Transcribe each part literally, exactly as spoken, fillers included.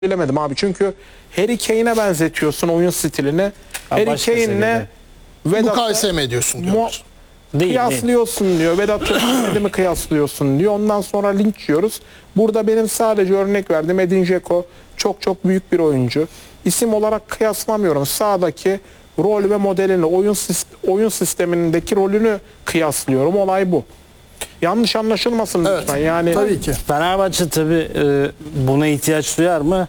bilemedim abi. Çünkü Harry Kane'e benzetiyorsun oyun stilini. Harry Kane'le Vedat'ı mukayese mi ediyorsun diyorlar. Değil, kıyaslıyorsun değil. diyor. Vedat mi kıyaslıyorsun diyor. Ondan sonra linç yiyoruz. Burada benim sadece örnek verdiğim Edin Dzeko çok çok büyük bir oyuncu. İsim olarak kıyaslamıyorum. Sağdaki rol ve modelini, oyun oyun sistemindeki rolünü kıyaslıyorum. Olay bu. Yanlış anlaşılmasın evet, lütfen. Yani tabii ki. Fenerbahçe tabii e, buna ihtiyaç duyar mı?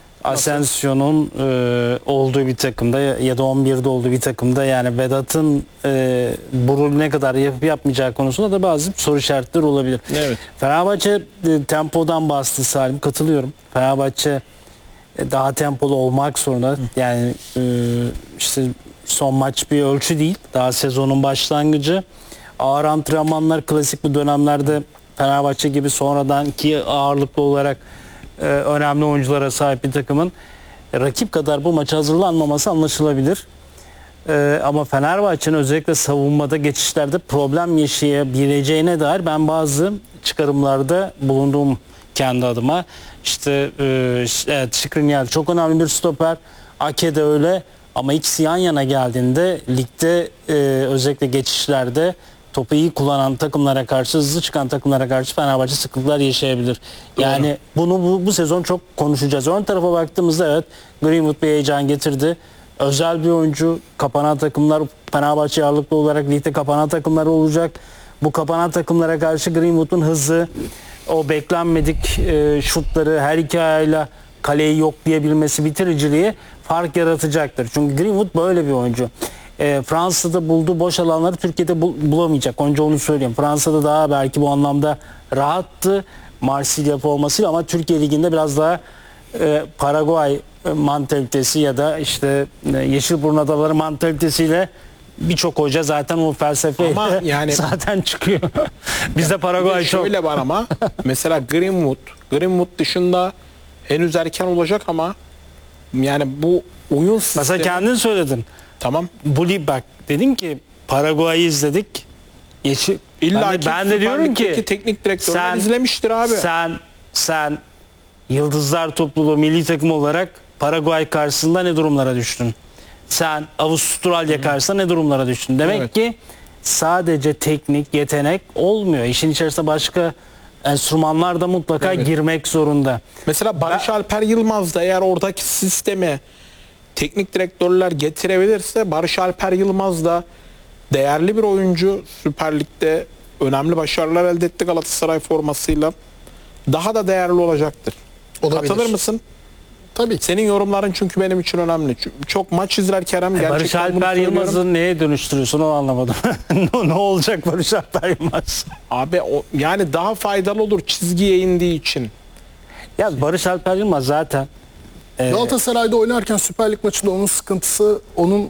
Asensio'nun e, olduğu bir takımda ya da on birde olduğu bir takımda, yani Vedat'ın e, bu rolü ne kadar yapıp yapmayacağı konusunda da bazı soru işaretleri olabilir. Evet. Fenerbahçe e, tempodan bastı Salim, katılıyorum. Fenerbahçe e, daha tempolu olmak zorunda. Yani e, işte son maç bir ölçü değil. Daha sezonun başlangıcı. Ağır antrenmanlar klasik bu dönemlerde Fenerbahçe gibi sonradan ki ağırlıklı olarak e, önemli oyunculara sahip bir takımın e, rakip kadar bu maça hazırlanmaması anlaşılabilir. E, ama Fenerbahçe'nin özellikle savunmada, geçişlerde problem yaşayabileceğine dair ben bazı çıkarımlarda bulunduğum kendi adıma. İşte e, evet, Skriniar çok önemli bir stoper. Ake de öyle. Ama ikisi yan yana geldiğinde ligde e, özellikle geçişlerde topu iyi kullanan takımlara karşı, hızlı çıkan takımlara karşı Fenerbahçe sıkıntılar yaşayabilir. Yani Doğru. bunu bu, bu sezon çok konuşacağız. Ön tarafa baktığımızda evet, Greenwood bir heyecan getirdi. Özel bir oyuncu. Kapanan takımlar, Fenerbahçe ağırlıklı olarak ligde kapanan takımlar olacak. Bu kapanan takımlara karşı Greenwood'un hızı, o beklenmedik e, şutları, her iki ayağıyla kaleyi yoklayabilmesi, bitiriciliği fark yaratacaktır. Çünkü Greenwood böyle bir oyuncu. E, Fransa'da bulduğu boş alanları Türkiye'de bul bulamayacak. Önce onu söyleyeyim. Fransa'da daha belki bu anlamda rahattı Marsilya formasıyla, ama Türkiye Ligi'nde biraz daha e, Paraguay mantalitesi ya da işte e, Yeşilburun Adaları mantalitesiyle birçok hoca zaten o felsefeyle yani zaten çıkıyor. Bizde Paraguay çok. Şöyle var ama mesela Greenwood, Greenwood dışında henüz erken olacak ama yani bu oyun sistemi... Mesela kendin söyledin. Tamam. Bu bak, dedin ki Paraguay'ı izledik. Yeşil. İlla ben ki de, ben de diyorum ki teknik direktörler izlemiştir abi. Sen sen Yıldızlar Topluluğu milli takım olarak Paraguay karşısında ne durumlara düştün? Sen Avustralya Hı. karşısında ne durumlara düştün? Demek evet. ki sadece teknik, yetenek olmuyor. İşin içerisinde başka enstrümanlar da mutlaka evet. girmek zorunda. Mesela Barış ben, Alper Yılmaz da eğer oradaki sistemi teknik direktörler getirebilirse, Barış Alper Yılmaz da değerli bir oyuncu. Süper Lig'de önemli başarılar elde etti Galatasaray formasıyla. Daha da değerli olacaktır. Olabilir. Katılır mısın? Tabii. Senin yorumların çünkü benim için önemli. Çok maç izler Kerem. E Barış Alper Yılmaz'ı neye dönüştürüyorsun, onu anlamadım. Ne olacak Barış Alper Yılmaz? Abi o, yani daha faydalı olur çizgiye indiği için. Ya Barış Alper Yılmaz zaten e... Galatasaray'da oynarken Süper Lig maçında onun sıkıntısı, onun e,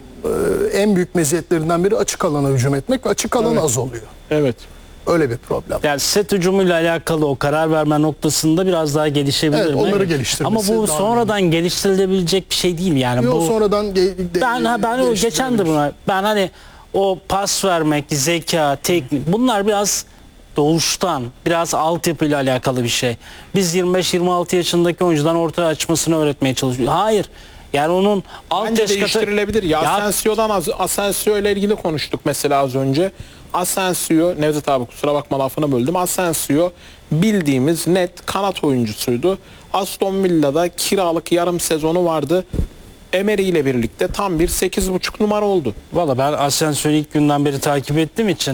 en büyük meziyetlerinden biri açık alana hücum etmek ve açık alan evet. az oluyor. Evet. Öyle bir problem. Yani set hücumuyla alakalı o karar verme noktasında biraz daha gelişebilir evet, mi? onları geliştirmesi. Ama bu sonradan önemli. geliştirilebilecek bir şey değil yani. Yok, bu sonradan ge ben ha, ben o geçen de buna ben hani o pas vermek, zeka, teknik, bunlar biraz doğuştan, biraz altyapıyla alakalı bir şey. Biz yirmi beş yirmi altı yaşındaki oyuncudan ortaya açmasını öğretmeye çalışıyoruz. Hayır. Yani onun alt Bence değiştirilebilir. Ya, ya Asensio'dan az, Asensio ile ilgili konuştuk mesela az önce. Asensio, Nevzat abi kusura bakma lafını böldüm. Asensio bildiğimiz net kanat oyuncusuydu. Aston Villa'da kiralık yarım sezonu vardı. Emery ile birlikte tam bir sekiz buçuk numara oldu. Valla ben Asensio'yu ilk günden beri takip ettiğim için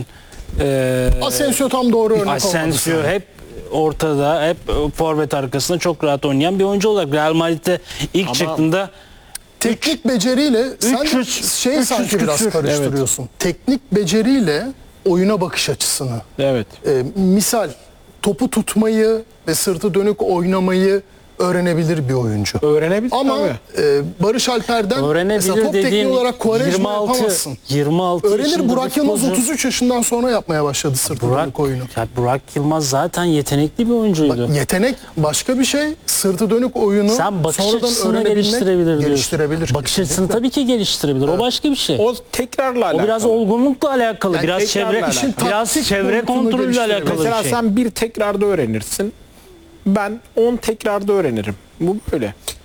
e, Asensio tam doğru örnek olmadı. Asensio hep ortada, hep forvet arkasında çok rahat oynayan bir oyuncu olarak Real Madrid'de ilk Ama çıktığında teknik üç, beceriyle sen üç yüz, şey üç yüz sanki küsür. biraz karıştırıyorsun. Evet. Teknik beceriyle oyuna bakış açısını. Evet. Ee, misal topu tutmayı ve sırtı dönük oynamayı öğrenebilir bir oyuncu. Öğrenebilir. Ama e, Barış Alper'den mesela top tekniği olarak Quaresma yapamazsın. yirmi altı Öğrenir. Burak Yılmaz otuz üç yaşından sonra yapmaya başladı sırtı dönük oyunu. Ya Burak Yılmaz zaten yetenekli bir oyuncuydu. Bak, yetenek başka bir şey. Sırtı dönük oyunu sen bakış sonradan açısını geliştirebilir. Geliştirebilir. Bakış açısını tabii ki geliştirebilir. Evet. O başka bir şey. O tekrarla alakalı. O biraz olgunlukla alakalı. Yani biraz çevre alakalı. biraz çevre kontrolüyle alakalı Mesela bir şey. sen bir tekrarda öğrenirsin. Ben on tekrarda öğrenirim. Bu böyle.